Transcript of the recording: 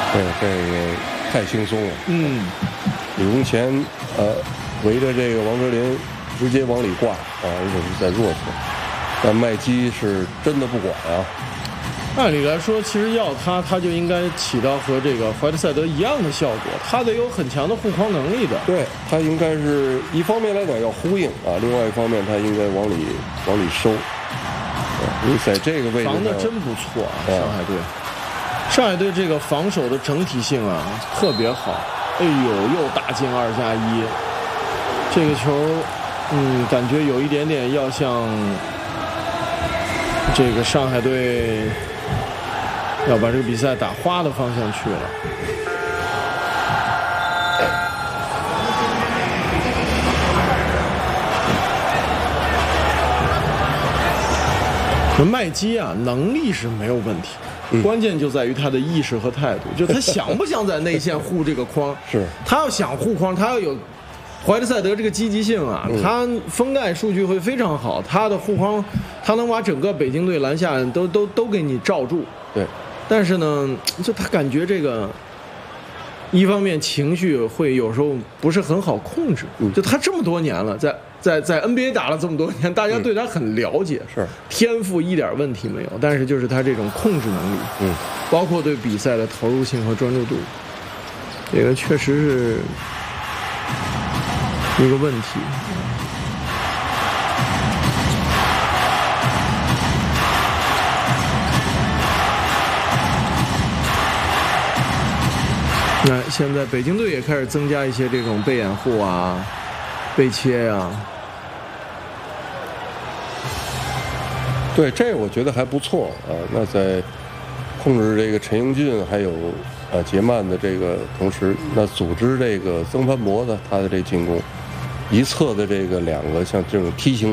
对，这个太轻松了。李宗贤围着这个王哲林直接往里挂啊，而且是在弱侧，但麦基是真的不管啊。 按理来说，其实要他就应该起到和这个怀特塞德一样的效果，他得有很强的护框能力的。 对，他应该是一方面来讲要呼应啊，另外一方面他应该往里收。因为在这个位置防的真不错啊，上海队这个防守的整体性啊特别好。哎呦，又打进2+1，这个球，感觉有一点点要向这个上海队要把这个比赛打花的方向去了。麦基啊，能力是没有问题，关键就在于他的意识和态度，就他想不想在内线护这个框。 是， 他要想护框，他要有怀特塞德这个积极性啊，他封盖数据会非常好，他的护框，他能把整个北京队篮下都给你罩住。 对， 但是呢，就他感觉这个。一方面情绪会有时候不是很好控制，就他这么多年了，在 NBA 打了这么多年，大家对他很了解， 是天赋一点问题没有，但是就是他这种控制能力，包括对比赛的投入性和专注度，这个确实是一个问题。那现在北京队也开始增加一些这种被掩护啊、被切啊。 对，这我觉得还不错啊。那在控制这个陈英俊还有杰曼的这个同时，那组织这个曾凡博的他的这进攻，一侧的这个两个像这种梯形